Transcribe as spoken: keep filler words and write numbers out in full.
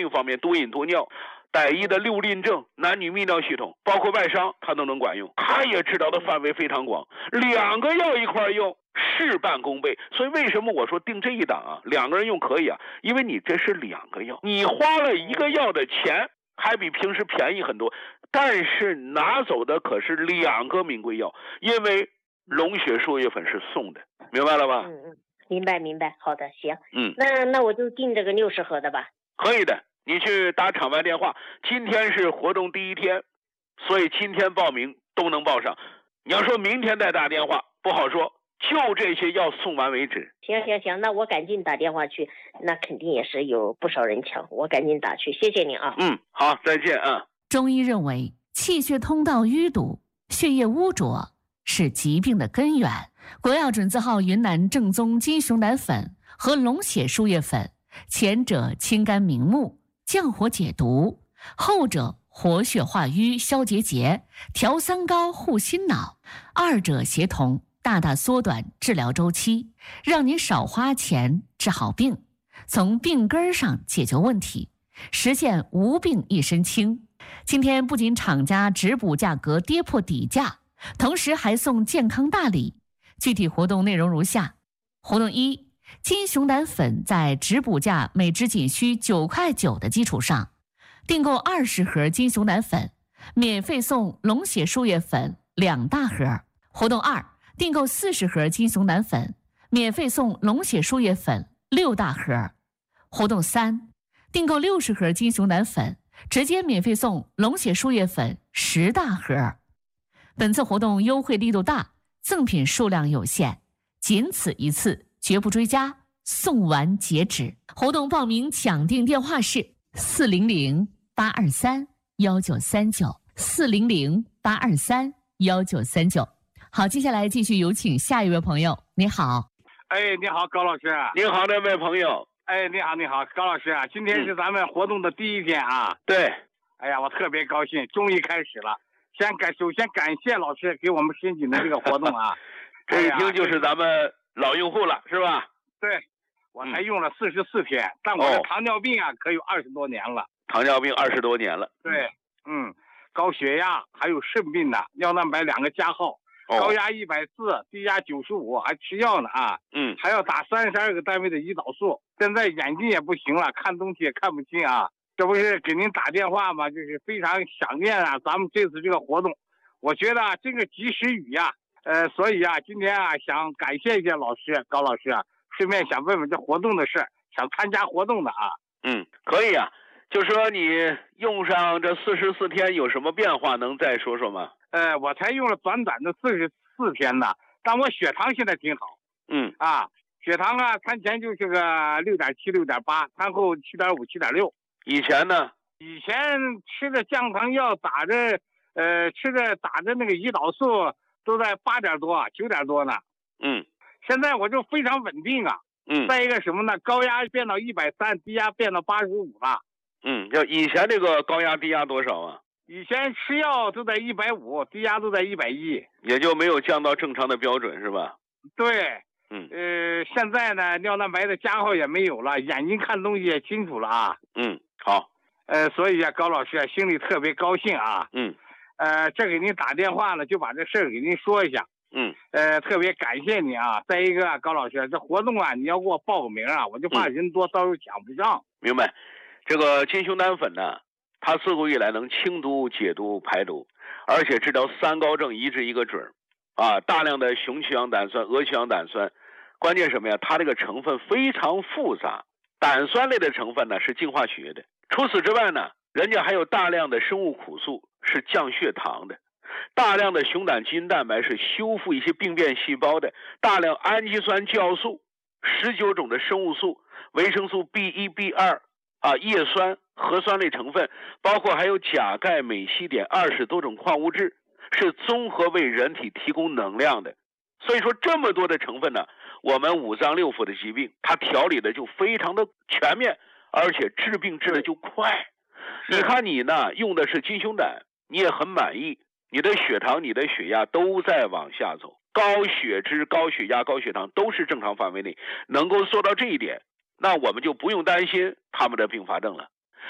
病方面多饮多尿，傣医的六令症、男女泌尿系统，包括外伤，它都能管用。它也治疗的范围非常广，两个药一块用，事半功倍。所以为什么我说定这一档啊，两个人用可以啊？因为你这是两个药，你花了一个药的钱，还比平时便宜很多，但是拿走的可是两个名贵药，因为龙血输液粉是送的，明白了吧？ 嗯嗯，明白明白，好的，行， 嗯， 那那我就定这个六十盒的吧。 可以的，你去打场外电话，今天是活动第一天，所以今天报名都能报上。你要说明天再打电话，不好说，就这些药送完为止。 行行行，那我赶紧打电话去，那肯定也是有不少人抢，我赶紧打去，谢谢您啊。 嗯，好，再见啊。 中医认为，气血通道淤堵、血液污浊是疾病的根源。国药准字号云南正宗金熊胆粉和龙血输液粉，前者清肝明目、降火解毒，后者活血化瘀、消结节、调三高、护心脑，二者协同，大大缩短治疗周期，让您少花钱治好病，从病根上解决问题，实现无病一身轻。今天不仅厂家直补价格跌破底价，同时还送健康大礼。具体活动内容如下：活动一，金熊胆粉在直补价每支仅需九块九的基础上，订购二十盒金熊胆粉，免费送龙血输液粉两大盒。活动二，订购四十盒金熊胆粉，免费送龙血输液粉六大盒。活动三，订购六十盒金熊胆粉，直接免费送龙血输液粉十大盒。本次活动优惠力度大，赠品数量有限，仅此一次，绝不追加，送完截止。活动报名抢订电话是四零零八二三幺九三九四零零八二三幺九三九。好，接下来继续有请下一位朋友。你好。 哎，你好，高老师。 你好，这位朋友。 哎，你好，你好，高老师。今天是咱们活动的第一天啊。 嗯、对。 哎呀，我特别高兴，终于开始了。先感首先感谢老师给我们申请的这个活动啊。 这一听就是咱们老用户了，是吧？ 对，我才用了四十四天、嗯，但我的糖尿病啊，可有二十多年了。 糖尿病二十多年了。 对，嗯，高血压还有肾病的，尿蛋白两个加号，哦、高压一百四，低压九十五，还吃药呢啊。 嗯， 还要打三十二个单位的胰岛素。现在眼睛也不行了，看东西也看不清啊。这不是给您打电话吗？就是非常想念啊，咱们这次这个活动，我觉得、啊、这个及时雨呀、啊。呃，所以啊，今天啊，想感谢一下老师高老师啊，顺便想问问这活动的事，想参加活动的啊。 嗯，可以啊，就说你用上这四十四天有什么变化，能再说说吗？ 呃，我才用了短短的四十四天呢，但我血糖现在挺好。 嗯啊，血糖啊，餐前就是个六点七、六点八，餐后七点五、七点六。 以前呢？ 以前吃的降糖药，打着呃，吃的打着那个胰岛素。都在八点多、九点多呢。 嗯， 现在我就非常稳定啊。 嗯。 再一个什么呢？高压变到一百三，低压变到八十五了。 嗯，就以前这个高压低压多少啊？ 以前吃药都在一百五，低压都在一百一， 也就没有降到正常的标准，是吧？ 对。 嗯。 呃，现在呢，尿蛋白的加号也没有了，眼睛看东西也清楚了啊。 嗯，好。 呃，所以啊，高老师啊，心里特别高兴啊。 嗯。 呃，这给您打电话呢，就把这事儿给您说一下。 嗯， 呃，特别感谢你啊。再一个，高老师，这活动啊，你要给我报个名啊，我就怕人多，嗯、到时候抢不上。 明白。这个金熊胆粉呢，它自古以来能清毒、解毒、排毒，而且治疗三高症一治一个准儿。啊，大量的雄曲氧胆酸、鹅曲氧胆酸，关键什么呀？它这个成分非常复杂。胆酸类的成分呢是净化血液的。除此之外呢，人家还有大量的生物苦素。是降血糖的，大量的熊胆基因蛋白是修复一些病变细胞的，大量氨基酸酵素，十九种的生物素，维生素 B 一、B 二 啊，叶酸、核酸类成分，包括还有钾、钙、镁、硒、碘二十多种矿物质，是综合为人体提供能量的。所以说这么多的成分呢，我们五脏六腑的疾病，它调理的就非常的全面，而且治病治的就快。你看你呢，用的是金熊胆。你也很满意，你的血糖、你的血压都在往下走，高血脂、高血压、高血糖都是正常范围内，能够做到这一点，那我们就不用担心他们的并发症了。